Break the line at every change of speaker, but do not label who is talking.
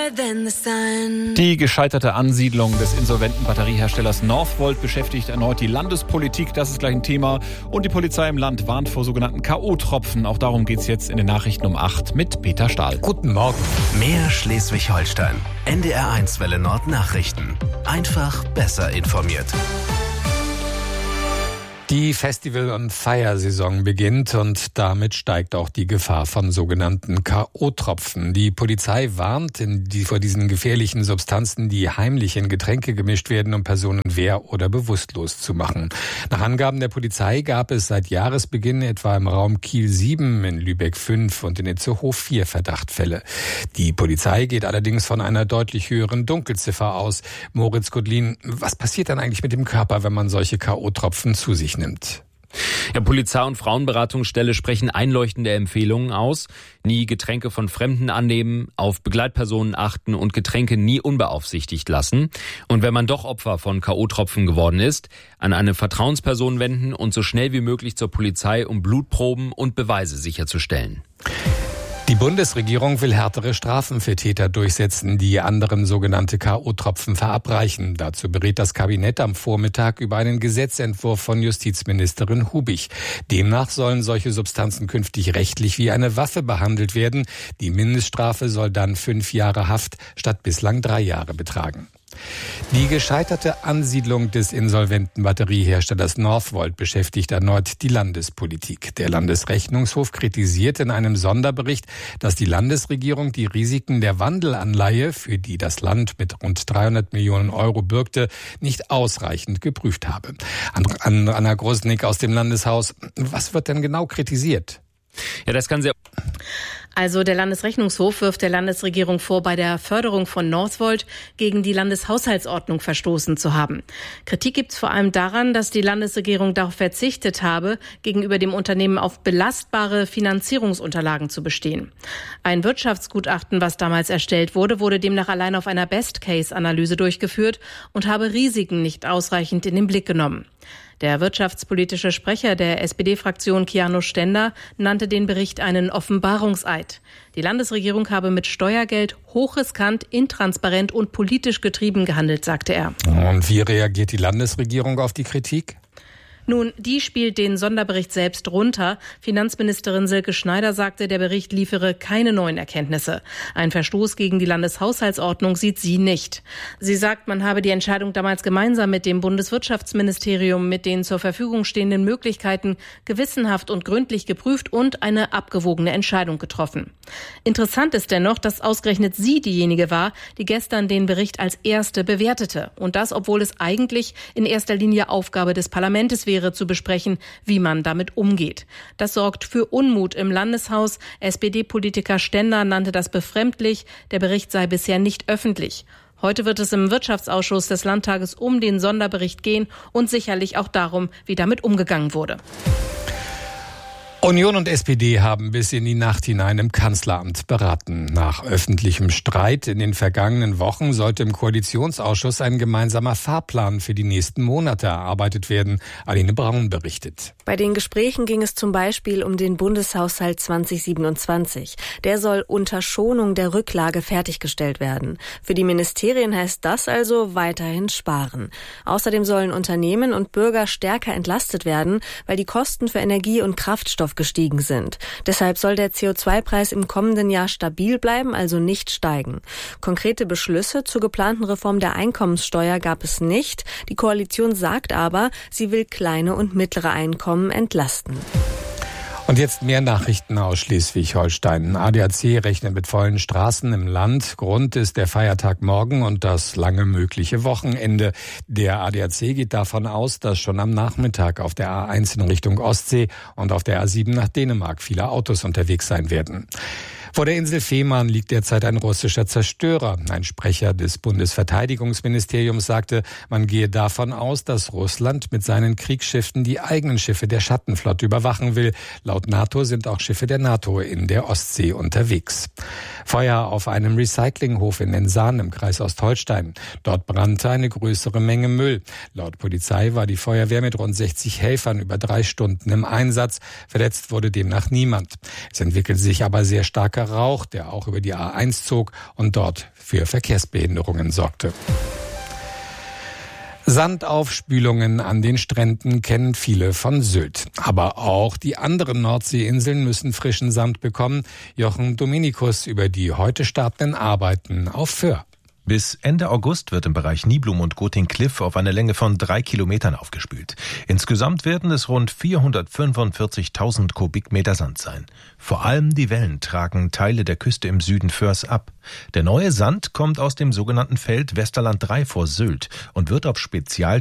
Die gescheiterte Ansiedlung des insolventen Batterieherstellers Northvolt beschäftigt erneut die Landespolitik. Das ist gleich ein Thema. Und die Polizei im Land warnt vor sogenannten K.O.-Tropfen. Auch darum geht's jetzt in den Nachrichten um 8 mit Peter Stahl.
Guten Morgen.
Mehr Schleswig-Holstein. NDR1 Welle Nord Nachrichten. Einfach besser informiert.
Die Festival- und Feiersaison beginnt und damit steigt auch die Gefahr von sogenannten K.O.-Tropfen. Die Polizei warnt vor diesen gefährlichen Substanzen, die heimlich in Getränke gemischt werden, um Personen wehr- oder bewusstlos zu machen. Nach Angaben der Polizei gab es seit Jahresbeginn etwa im Raum Kiel 7, in Lübeck 5 und in Itzehoe 4 Verdachtfälle. Die Polizei geht allerdings von einer deutlich höheren Dunkelziffer aus. Moritz Gudlin, was passiert dann eigentlich mit dem Körper, wenn man solche K.O.-Tropfen zu sich nimmt?
Ja, Polizei- und Frauenberatungsstelle sprechen einleuchtende Empfehlungen aus. Nie Getränke von Fremden annehmen, auf Begleitpersonen achten und Getränke nie unbeaufsichtigt lassen. Und wenn man doch Opfer von K.O.-Tropfen geworden ist, an eine Vertrauensperson wenden und so schnell wie möglich zur Polizei, um Blutproben und Beweise sicherzustellen.
Die Bundesregierung will härtere Strafen für Täter durchsetzen, die anderen sogenannte K.O.-Tropfen verabreichen. Dazu berät das Kabinett am Vormittag über einen Gesetzentwurf von Justizministerin Hubig. Demnach sollen solche Substanzen künftig rechtlich wie eine Waffe behandelt werden. Die Mindeststrafe soll dann 5 Jahre Haft statt bislang 3 Jahre betragen. Die gescheiterte Ansiedlung des insolventen Batterieherstellers Northvolt beschäftigt erneut die Landespolitik. Der Landesrechnungshof kritisiert in einem Sonderbericht, dass die Landesregierung die Risiken der Wandelanleihe, für die das Land mit rund 300 Millionen Euro bürgte, nicht ausreichend geprüft habe. Anna Grosnick aus dem Landeshaus. Was wird denn genau kritisiert?
Ja, das kann sehr...
Also der Landesrechnungshof wirft der Landesregierung vor, bei der Förderung von Northvolt gegen die Landeshaushaltsordnung verstoßen zu haben. Kritik gibt es vor allem daran, dass die Landesregierung darauf verzichtet habe, gegenüber dem Unternehmen auf belastbare Finanzierungsunterlagen zu bestehen. Ein Wirtschaftsgutachten, was damals erstellt wurde, wurde demnach allein auf einer Best-Case-Analyse durchgeführt und habe Risiken nicht ausreichend in den Blick genommen. Der wirtschaftspolitische Sprecher der SPD-Fraktion Kiano Stender nannte den Bericht einen Offenbarungseid. Die Landesregierung habe mit Steuergeld hochriskant, intransparent und politisch getrieben gehandelt, sagte er.
Und wie reagiert die Landesregierung auf die Kritik?
Nun, die spielt den Sonderbericht selbst runter. Finanzministerin Silke Schneider sagte, der Bericht liefere keine neuen Erkenntnisse. Ein Verstoß gegen die Landeshaushaltsordnung sieht sie nicht. Sie sagt, man habe die Entscheidung damals gemeinsam mit dem Bundeswirtschaftsministerium mit den zur Verfügung stehenden Möglichkeiten gewissenhaft und gründlich geprüft und eine abgewogene Entscheidung getroffen. Interessant ist dennoch, dass ausgerechnet sie diejenige war, die gestern den Bericht als erste bewertete. Und das, obwohl es eigentlich in erster Linie Aufgabe des Parlaments wäre, zu besprechen, wie man damit umgeht. Das sorgt für Unmut im Landeshaus. SPD-Politiker Stender nannte das befremdlich. Der Bericht sei bisher nicht öffentlich. Heute wird es im Wirtschaftsausschuss des Landtages um den Sonderbericht gehen und sicherlich auch darum, wie damit umgegangen wurde.
Union und SPD haben bis in die Nacht hinein im Kanzleramt beraten. Nach öffentlichem Streit in den vergangenen Wochen sollte im Koalitionsausschuss ein gemeinsamer Fahrplan für die nächsten Monate erarbeitet werden. Aline Braun berichtet.
Bei den Gesprächen ging es zum Beispiel um den Bundeshaushalt 2027. Der soll unter Schonung der Rücklage fertiggestellt werden. Für die Ministerien heißt das also weiterhin sparen. Außerdem sollen Unternehmen und Bürger stärker entlastet werden, weil die Kosten für Energie und Kraftstoff gestiegen sind. Deshalb soll der CO2-Preis im kommenden Jahr stabil bleiben, also nicht steigen. Konkrete Beschlüsse zur geplanten Reform der Einkommenssteuer gab es nicht. Die Koalition sagt aber, sie will kleine und mittlere Einkommen entlasten.
Und jetzt mehr Nachrichten aus Schleswig-Holstein. ADAC rechnet mit vollen Straßen im Land. Grund ist der Feiertag morgen und das lange mögliche Wochenende. Der ADAC geht davon aus, dass schon am Nachmittag auf der A1 in Richtung Ostsee und auf der A7 nach Dänemark viele Autos unterwegs sein werden. Vor der Insel Fehmarn liegt derzeit ein russischer Zerstörer. Ein Sprecher des Bundesverteidigungsministeriums sagte, man gehe davon aus, dass Russland mit seinen Kriegsschiffen die eigenen Schiffe der Schattenflotte überwachen will. Laut NATO sind auch Schiffe der NATO in der Ostsee unterwegs. Feuer auf einem Recyclinghof in Ensahn im Kreis Ostholstein. Dort brannte eine größere Menge Müll. Laut Polizei war die Feuerwehr mit rund 60 Helfern über 3 Stunden im Einsatz. Verletzt wurde demnach niemand. Es entwickelte sich aber sehr starker starker Rauch, der auch über die A1 zog und dort für Verkehrsbehinderungen sorgte. Sandaufspülungen an den Stränden kennen viele von Sylt. Aber auch die anderen Nordseeinseln müssen frischen Sand bekommen. Jochen Dominikus über die heute startenden Arbeiten auf Föhr.
Bis Ende August wird im Bereich Niblum und Goting-Kliff auf eine Länge von 3 Kilometern aufgespült. Insgesamt werden es rund 445.000 Kubikmeter Sand sein. Vor allem die Wellen tragen Teile der Küste im Süden Föhrs ab. Der neue Sand kommt aus dem sogenannten Feld Westerland 3 vor Sylt und wird auf